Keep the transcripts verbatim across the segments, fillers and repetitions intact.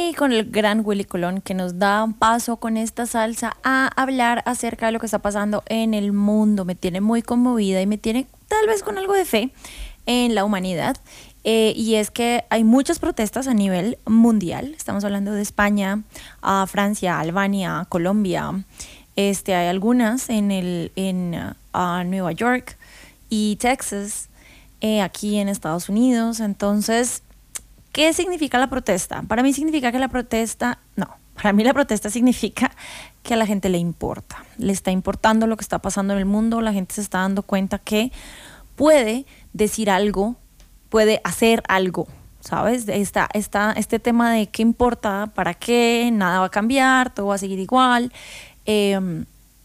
y con el gran Willy Colón, que nos da un paso con esta salsa a hablar acerca de lo que está pasando en el mundo. Me tiene muy conmovida y me tiene tal vez con algo de fe en la humanidad. Eh, y es que hay muchas protestas a nivel mundial. Estamos hablando de España, uh, Francia, Albania, Colombia. Este, hay algunas en, el, en uh, Nueva York y Texas, eh, aquí en Estados Unidos. Entonces, ¿qué significa la protesta? Para mí significa que la protesta, no, para mí la protesta significa que a la gente le importa. Le está importando lo que está pasando en el mundo. La gente se está dando cuenta que puede decir algo, puede hacer algo, ¿sabes? Esta, esta, este tema de qué importa, para qué, nada va a cambiar, todo va a seguir igual, eh,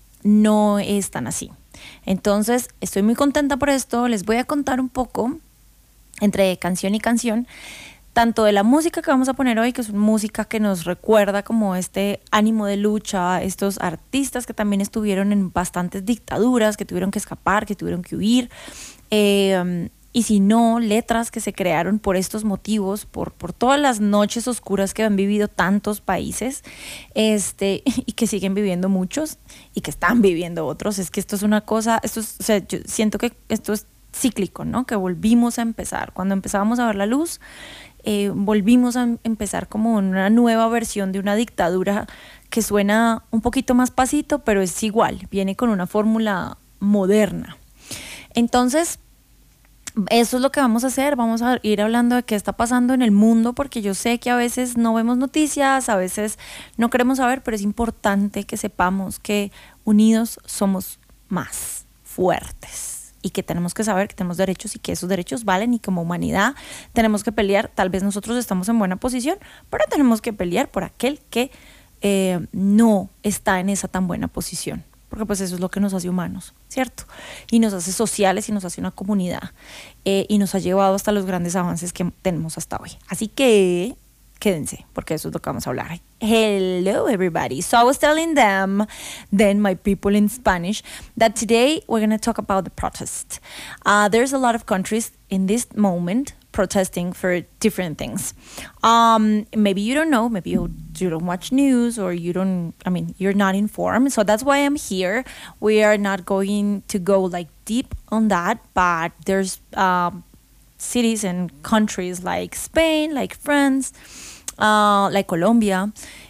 no es tan así. Entonces, estoy muy contenta por esto. Les voy a contar un poco, entre canción y canción, tanto de la música que vamos a poner hoy, que es música que nos recuerda como este ánimo de lucha, estos artistas que también estuvieron en bastantes dictaduras, que tuvieron que escapar, que tuvieron que huir, eh, y si no, letras que se crearon por estos motivos, por, por todas las noches oscuras que han vivido tantos países, este, y que siguen viviendo muchos, y que están viviendo otros. Es que esto es una cosa, esto es, o sea, yo siento que esto es cíclico, ¿no? Que volvimos a empezar. Cuando empezábamos a ver la luz, eh, volvimos a empezar como una nueva versión de una dictadura que suena un poquito más pasito, pero es igual, viene con una fórmula moderna. Entonces, eso es lo que vamos a hacer. Vamos a ir hablando de qué está pasando en el mundo, porque yo sé que a veces no vemos noticias, a veces no queremos saber, pero es importante que sepamos que unidos somos más fuertes y que tenemos que saber que tenemos derechos y que esos derechos valen, y como humanidad tenemos que pelear. Tal vez nosotros estamos en buena posición, pero tenemos que pelear por aquel que eh, no está en esa tan buena posición, porque pues eso es lo que nos hace humanos, ¿cierto? Y nos hace sociales y nos hace una comunidad, eh, y nos ha llevado hasta los grandes avances que tenemos hasta hoy. Así que quédense, porque eso es lo que vamos a hablar. Hello everybody. So I was telling them, then my people in Spanish, that today we're going to talk about the protest. Uh, there's a lot of countries in this moment protesting for different things. Um, maybe you don't know, maybe you, you don't watch news, or you don't, I mean, you're not informed. So that's why I'm here. We are not going to go like deep on that, but there's um, cities and countries like Spain, like France, uh, like Colombia,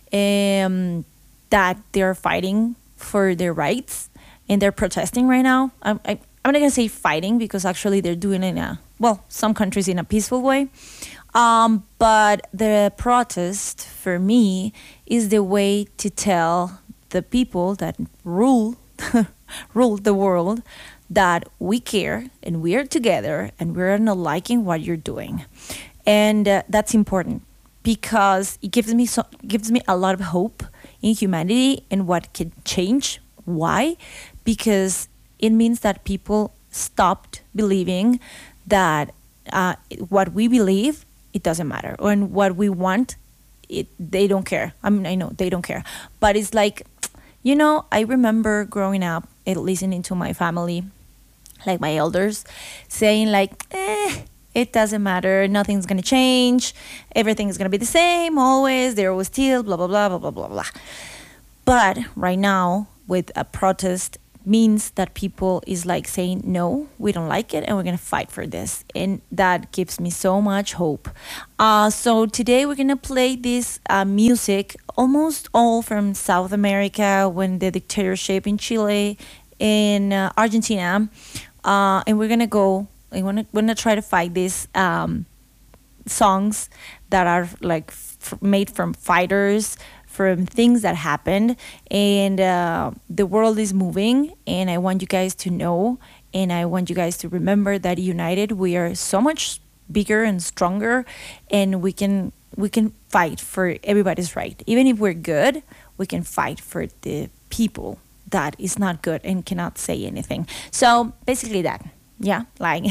um, that they're fighting for their rights, and they're protesting right now. I, I, I'm not going to say fighting, because actually they're doing it in a, well, some countries in a peaceful way. Um, but the protest, for me, is the way to tell the people that rule, rule the world, that we care and we are together and we're not liking what you're doing. And uh, that's important, because it gives me so, gives me a lot of hope in humanity and what can change. Why? Because it means that people stopped believing that uh, what we believe, it doesn't matter, and what we want, it they don't care. I mean, I know they don't care, but it's like, you know, I remember growing up and listening to my family, like my elders, saying like, eh, it doesn't matter, nothing's gonna change, everything is gonna be the same always, there was still blah blah blah blah blah blah blah. But right now, with a protest, means that people is like saying, no, we don't like it, and we're gonna fight for this. And that gives me so much hope. Uh, so today we're gonna play this uh, music, almost all from South America, when the dictatorship in Chile, in uh, Argentina, uh, and we're gonna go, we're gonna, we're gonna try to fight these um, songs that are like f- made from fighters, from things that happened, and uh, the world is moving, and I want you guys to know, and I want you guys to remember that united we are so much bigger and stronger, and we can we can fight for everybody's right. Even if we're good, we can fight for the people that is not good and cannot say anything. So basically that. Yeah, like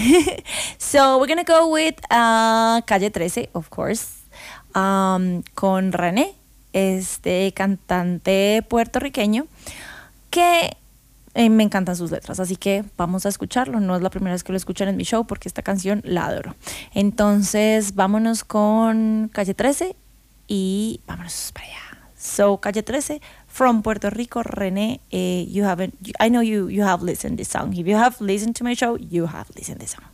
so we're gonna go with uh, Calle trece, of course, um, con René, este cantante puertorriqueño que eh, me encantan sus letras, así que vamos a escucharlo. No es la primera vez que lo escuchan en mi show, porque esta canción la adoro. Entonces vámonos con Calle trece y vámonos para allá. So, Calle trece, from Puerto Rico, René, uh, you haven't, I know you, you have listened to this song. If you have listened to my show, you have listened to this song.